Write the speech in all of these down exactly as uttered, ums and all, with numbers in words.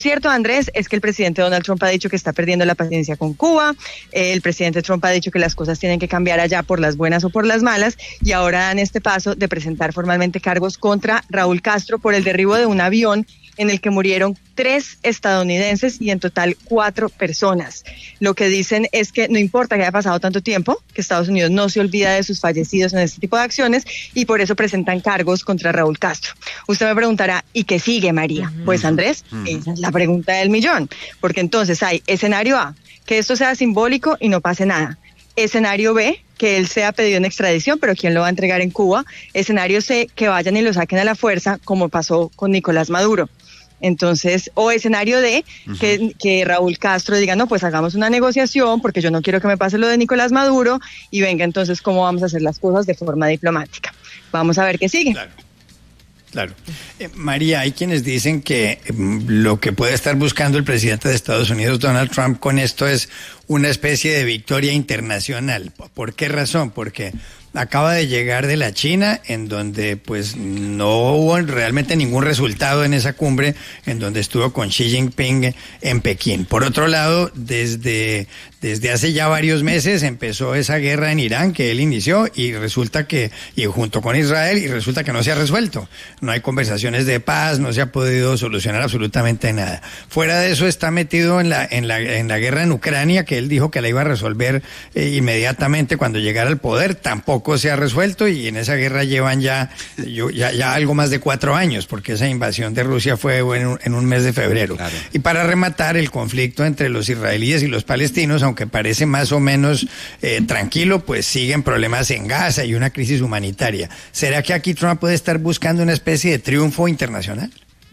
cierto, Andrés, es que el presidente Donald Trump ha dicho que está perdiendo la paciencia con Cuba. Eh, el presidente Trump ha dicho que las cosas tienen que cambiar allá por las buenas o por las malas, y ahora dan este paso de presentar formalmente cargos contra Raúl Castro por el derribo de un avión en el que murieron tres estadounidenses y en total cuatro personas. Lo que dicen es que no importa que haya pasado tanto tiempo, que Estados Unidos no se olvida de sus fallecidos en este tipo de acciones, y por eso presentan cargos contra Raúl Castro. Usted me preguntará, ¿y qué sigue, María? Uh-huh. Pues, Andrés, uh-huh. esa es la pregunta del millón, porque entonces hay escenario A, que esto sea simbólico y no pase nada. Escenario B, que él sea pedido en extradición, pero ¿quién lo va a entregar en Cuba? Escenario C, que vayan y lo saquen a la fuerza, como pasó con Nicolás Maduro. Entonces, o escenario D, uh-huh. que, que Raúl Castro diga, no, pues hagamos una negociación, porque yo no quiero que me pase lo de Nicolás Maduro, y venga, entonces, ¿cómo vamos a hacer las cosas de forma diplomática? Vamos a ver qué sigue. Claro. Claro. Eh, María, hay quienes dicen que eh, lo que puede estar buscando el presidente de Estados Unidos, Donald Trump, con esto es una especie de victoria internacional. ¿Por qué razón? Porque acaba de llegar de la China, en donde pues no hubo realmente ningún resultado en esa cumbre, en donde estuvo con Xi Jinping en Pekín. Por otro lado, desde, desde hace ya varios meses empezó esa guerra en Irán que él inició, y resulta que, y junto con Israel, y resulta que no se ha resuelto. No hay conversaciones de paz, no se ha podido solucionar absolutamente nada. Fuera de eso, está metido en la, en la, en la guerra en Ucrania, que él dijo que la iba a resolver eh, inmediatamente cuando llegara al poder. Tampoco se ha resuelto, y en esa guerra llevan ya, ya, ya algo más de cuatro años, porque esa invasión de Rusia fue en un, en un mes de febrero. Claro. Y para rematar, el conflicto entre los israelíes y los palestinos, aunque parece más o menos eh, tranquilo, pues siguen problemas en Gaza y una crisis humanitaria. ¿Será que aquí Trump puede estar buscando una especie de triunfo internacional?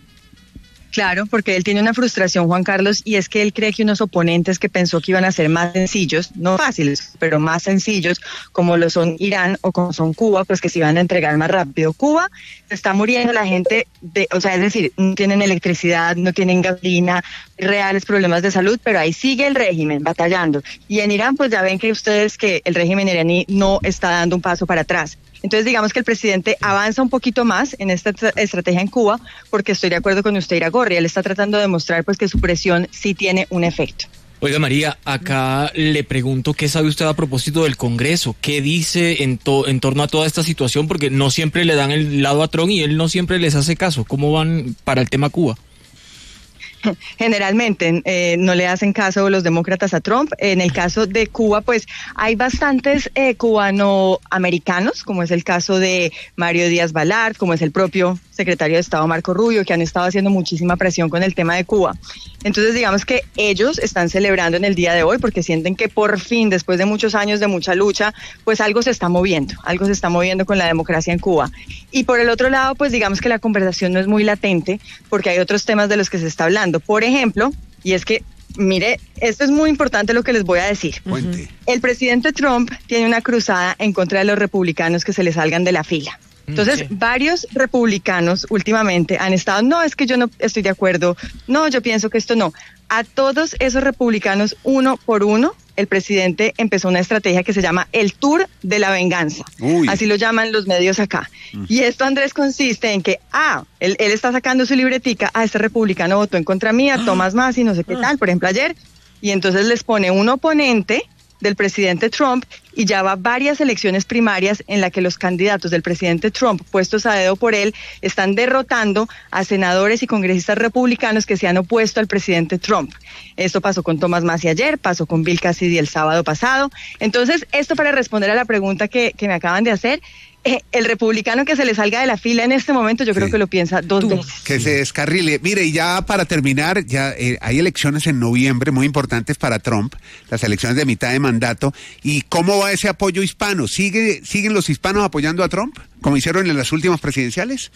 Claro, porque él tiene una frustración, Juan Carlos, y es que él cree que unos oponentes que pensó que iban a ser más sencillos, no fáciles, pero más sencillos, como lo son Irán o como son Cuba, pues que se iban a entregar más rápido. Cuba está muriendo la gente, de, o sea, es decir, no tienen electricidad, no tienen gasolina, reales problemas de salud, pero ahí sigue el régimen batallando. Y en Irán, pues ya ven que ustedes que el régimen iraní no está dando un paso para atrás. Entonces, digamos que el presidente avanza un poquito más en esta tra- estrategia en Cuba, porque estoy de acuerdo con usted, Iragorri, él está tratando de demostrar pues que su presión sí tiene un efecto. Oiga, María, acá le pregunto qué sabe usted a propósito del Congreso, qué dice en, to- en torno a toda esta situación, porque no siempre le dan el lado a Trump y él no siempre les hace caso. ¿Cómo van para el tema Cuba? Generalmente eh, no le hacen caso los demócratas a Trump. En el caso de Cuba, pues hay bastantes eh, cubanoamericanos, como es el caso de Mario Díaz Balart, como es el propio secretario de Estado Marco Rubio, que han estado haciendo muchísima presión con el tema de Cuba. Entonces, digamos que ellos están celebrando en el día de hoy porque sienten que por fin, después de muchos años de mucha lucha, pues algo se está moviendo, algo se está moviendo con la democracia en Cuba. Y por el otro lado, pues digamos que la conversación no es muy latente porque hay otros temas de los que se está hablando. Por ejemplo, y es que, mire, esto es muy importante lo que les voy a decir. Uh-huh. El presidente Trump tiene una cruzada en contra de los republicanos que se le salgan de la fila. Entonces, sí. varios republicanos últimamente han estado, no, es que yo no estoy de acuerdo, no, yo pienso que esto no. A todos esos republicanos, uno por uno, el presidente empezó una estrategia que se llama el Tour de la Venganza. Uy. Así lo llaman los medios acá. Mm. Y esto, Andrés, consiste en que, ah, él, él está sacando su libretica, ah, este republicano votó en contra mía, ah. Tomás Massi, no sé qué ah. tal, por ejemplo, ayer, y entonces les pone un oponente del presidente Trump, y ya va varias elecciones primarias en la que los candidatos del presidente Trump, puestos a dedo por él, están derrotando a senadores y congresistas republicanos que se han opuesto al presidente Trump. Esto pasó con Tomás Massi ayer, pasó con Bill Cassidy el sábado pasado. Entonces, esto para responder a la pregunta que, que me acaban de hacer, Eh, el republicano que se le salga de la fila en este momento, yo sí. creo que lo piensa dos Tú, veces. Que se descarrile. Mire, y ya para terminar, ya eh, hay elecciones en noviembre muy importantes para Trump, las elecciones de mitad de mandato. ¿Y cómo va ese apoyo hispano? ¿Sigue, ¿Siguen los hispanos apoyando a Trump, como hicieron en las últimas presidenciales?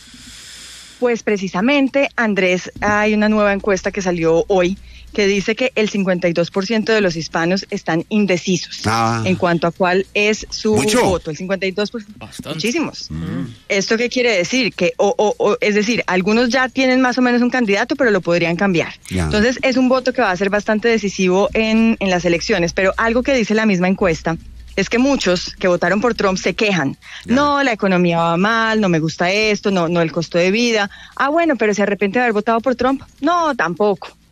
Pues precisamente, Andrés, hay una nueva encuesta que salió hoy que dice que el cincuenta y dos por ciento de los hispanos están indecisos ah. en cuanto a cuál es su ¿Mucho? voto. El cincuenta y dos por ciento. Bastante. Muchísimos. Mm. ¿Esto qué quiere decir? Que, o, o, o, es decir, algunos ya tienen más o menos un candidato, pero lo podrían cambiar. Ya. Entonces, es un voto que va a ser bastante decisivo en, en las elecciones. Pero algo que dice la misma encuesta es que muchos que votaron por Trump se quejan. Ya. No, la economía va mal, no me gusta esto, no, no el costo de vida. Ah, bueno, pero ¿se arrepiente de haber votado por Trump? No, tampoco.